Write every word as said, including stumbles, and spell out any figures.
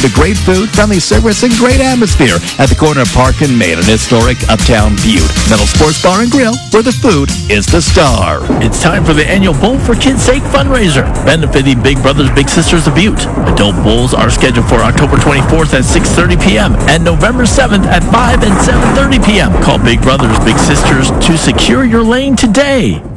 to great food, friendly service, and great atmosphere at the corner of Park and Main in historic Uptown Butte. Metal Sports Bar and Grill, where the food is the star. It's time for the annual Bowl for Kids' Sake fundraiser, benefiting Big Brothers Big Sisters of Butte. Adult bowls are scheduled for October twenty-fourth at six thirty p.m. and November seventh at five and seven thirty p.m. Call Big Brothers Big Sisters to secure your lane today.